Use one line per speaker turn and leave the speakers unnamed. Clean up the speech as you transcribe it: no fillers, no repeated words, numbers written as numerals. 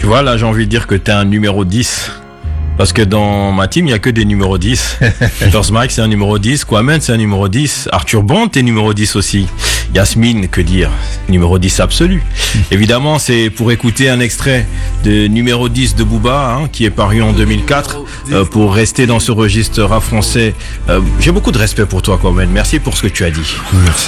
vois, là, j'ai envie de dire que t'es un numéro 10. Parce que dans ma team, il y a que des numéros 10. First Mike, c'est un numéro 10. Kwame, c'est un numéro 10. Arthur Bond, t'es numéro 10 aussi. Yasmine, que dire? Numéro 10 absolu. Évidemment, c'est pour écouter un extrait de numéro 10 de Booba, qui est paru en 2004, pour rester dans ce registre rap français. J'ai beaucoup de respect pour toi, Kwame. Merci pour ce que tu as dit.
Merci.